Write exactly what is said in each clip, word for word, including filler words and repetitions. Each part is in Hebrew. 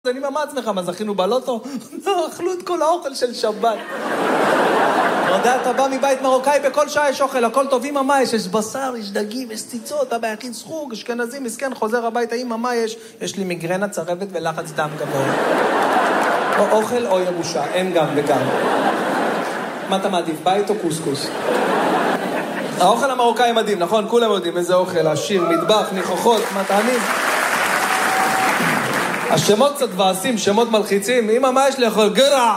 אני ממש עצמך, מה זכינו בלוטו? לא, אכלו את כל האוכל של שבת. אתה יודע, אתה בא מבית מרוקאי, בכל שעה יש אוכל, הכל טוב, אמא מה יש? יש בשר, יש דגים, יש ציצות, אתה בהכין סחוג, אשכנזי, מסכן, חוזר הביתה, אמא מה יש? יש לי מיגרנה, צרבת ולחץ דם גבוה. או אוכל או ירושה, אין גם וגם. מה אתה מעדיף, בית או קוסקוס? האוכל המרוקאי מדהים, נכון? כולם יודעים איזה אוכל, עשיר, מטבח, ניחוחות, מטעמים. השמות קצת ועשים, שמות מלחיצים. אמא, מה יש לאכול? גרע!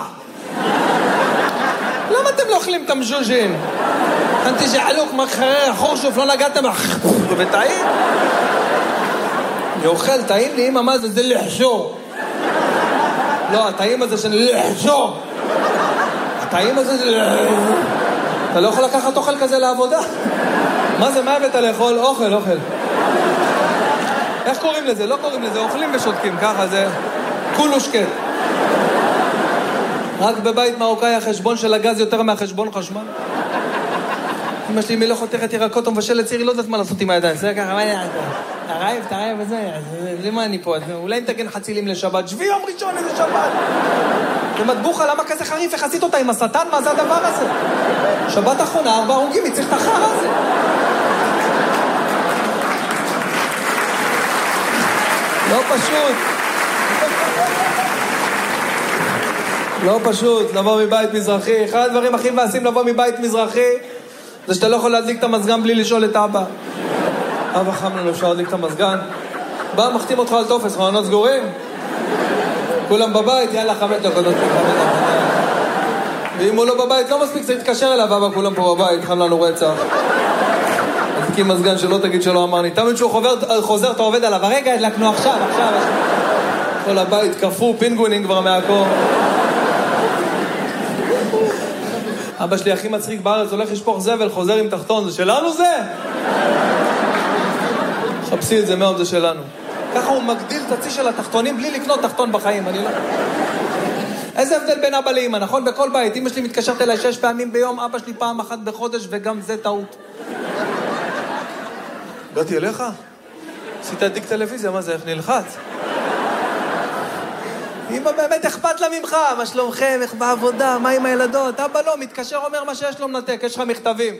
למה אתם לא אוכלים את המז'וז'ים? אנתי שעלוק, מחרר, חורשוף, לא נגעתם... וטעים? אני אוכל, טעים לי, אמא, מה זה? זה לחשור. לא, הטעים הזה של לחשור. הטעים הזה זה... אתה לא יכול לקחת אוכל כזה לעבודה? מה זה, מה הבאת לאכול? אוכל, אוכל. איך קוראים לזה? לא קוראים לזה, אוכלים ושותקים, ככה זה כולו שקט. רק בבית מרוקאי החשבון של הגז יותר מהחשבון חשמל. אמא שלי מלא חותכת ירקות ומבשלת צירי, לא יודעת מה לעשות עם הידיים. זה ככה, מה אני... תרעב, תרעב וזה, למה אני פה? אולי נתגן חצילים לשבת, שבי יום ראשון איזה שבת. ומטבוחה, למה כזה חריף? איך עשית אותה עם השטן? מה זה הדבר הזה? שבת אחרונה, ארבע הרוגים, יצריך את החר הזה. לא פשוט. לא פשוט, לבוא מבית מזרחי. אחד הדברים הכי מבאסים לבוא מבית מזרחי, זה שאתה לא יכול להדליק את המזגן בלי לשאול את אבא. אבא חם לנו, אפשר להדליק את המזגן? בא, מחתים אותך על טופס, חלונות סגורים? כולם בבית, יאללה, חמש דקות, ואם הוא לא בבית, לא מספיק, צריך להתקשר אליו, אבא, כולם פה בבית, חם לנו רצח. תקים מזגן שלא תגיד שלא אמרני. תמיד שהוא חוזר, חוזר, אתה עובד עליו. הרגע, הדלקנו עכשיו, עכשיו. כל הבית קפוא, פינגונים כבר מהקור. אבא שלי הכי מצחיק בארץ, הולך לשפוך זבל, חוזר עם תחתון. זה שלנו זה? חפשי את זה מאוד, זה שלנו. ככה הוא מגדיל את הצי של התחתונים בלי לקנות תחתון בחיים. אני לא... איזה הבדל בין אבא לאמא, נכון? בכל בית. אמא שלי מתקשרת אליי שש פעמים ביום, אבא שלי פעם אחת בחודש, וגם זה טעות. באתי אליך? עשית עדיק טלוויזיה, מה זה, איך נלחץ? אמא באמת אכפת לה ממך, מה שלומכם, איך בעבודה, מה עם הילדות? אבא לא, מתקשר אומר מה שיש לו מנתק, יש לך מכתבים.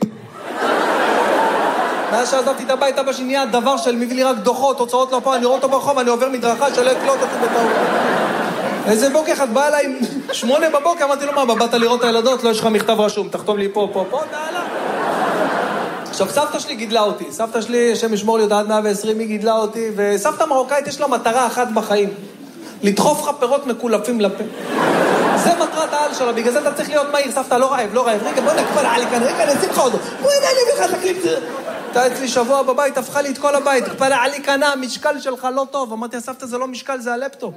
מאז שעזבתי את הבית, אבא שלי נהיה דבר של מביא לי רק דוחות, הוצאות לא פה, אני רואה אותו ברחוב, אני עובר מדרכה של לקלוט אותי בטעות. איזה בוקר, את באה אליי שמונה בבוקר, אמרתי לו מה, באת לראות את הילדות? לא, יש לך מכתב רשום, תחתום לי פה, פה, פה, נעלה. עכשיו, סבתא שלי גידלה אותי. סבתא שלי, השם ישמור לי אותה עד מאה ועשרים, היא גידלה אותי, וסבתא מרוקאית יש לה מטרה אחת בחיים. לדחוף לך פירות מקולפים לפה. זה מטרת העל שלה, בגלל זה אתה צריך להיות מהיר. סבתא, לא רעב, לא רעב. רגע, בוא נקפל עלי כאן, רגע, נשים לך אותו. בוא הנה, אני אביא לך תקליט. אתה אצלי שבוע בבית, הפכה לי את כל הבית. קפל עלי כאן, המשקל שלך לא טוב. אמרתי, סבתא, זה לא משקל, זה הלפטופ.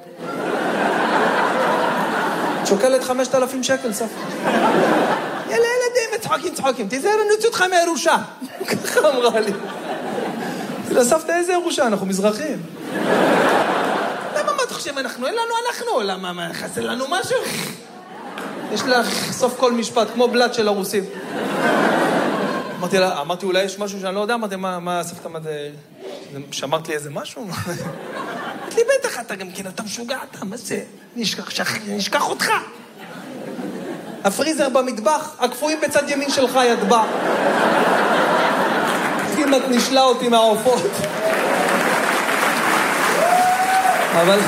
שוקלת חמשת אלפים שקל, סבתא. יאללה, ילדים, צחוקים, צחוקים. תיזהר, אני אוציא אותך מהירושה. ככה אמרה לי. לסבתא, איזה ירושה? אנחנו מזרחים. למה, מה אתה חושב? אנחנו, אין לנו אנחנו. למה, מה, חסר לנו משהו? יש לה סוף כל משפט, כמו בלד של הרוסים. אמרתי לה, אמרתי, אולי יש משהו שאני לא יודע, אמרתי, מה, מה, סבתא, מה זה... שמרת לי איזה משהו? אמרתי לי, בטח, אתה גם כן, אתה משוגע, אתה, מה זה? נשכח אותך. הפריזר במטבח, הקפואים בצד ימין שלך ידבע. כמעט נשלה אותי מהעופות. אבל...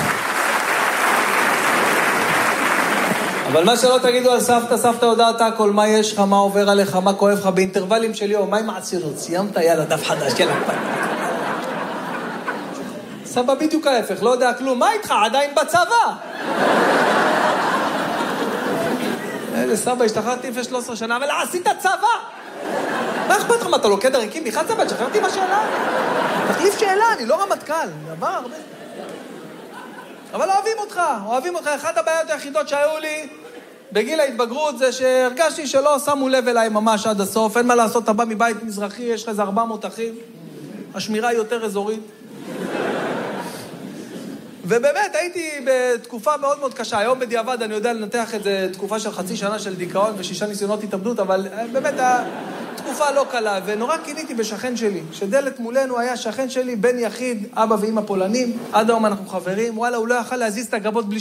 אבל מה שלא תגידו על סבתא, סבתא יודעת הכל, מה יש לך, מה עובר עליך, מה כואב לך, באינטרוולים של יום, מה עם העצירות? סיימת? יאללה, דף חדש, יאללה. סבא בדיוק ההפך, לא יודע כלום, מה איתך? עדיין בצבא. אלה סבא, השתחררתי לפני שלוש עשרה שנה, אבל עשית צבא! מה אכפת לך? מה אתה לוקד הריקים? מיכל צבא, שחררתי מהשאלה. תחליף שאלה, אני לא רמטכ"ל. עבר הרבה. אבל אוהבים אותך, אוהבים אותך. אחת הבעיות היחידות שהיו לי בגיל ההתבגרות זה שהרגשתי שלא שמו לב אליי ממש עד הסוף. אין מה לעשות, אתה בא מבית מזרחי, יש לך איזה ארבע מאות אחים. השמירה היא יותר אזורית. ובאמת הייתי בתקופה מאוד מאוד קשה. היום בדיעבד אני יודע לנתח את זה, תקופה של חצי שנה של דיכאון ושישה ניסיונות התאבדות, אבל באמת תקופה לא קלה, ונורא קיניתי בשכן שלי, שדלת מולנו היה שכן שלי, בן יחיד, אבא ואמא פולנים, עד היום אנחנו חברים, וואלה, הוא לא יכל להזיז את הגבות בלי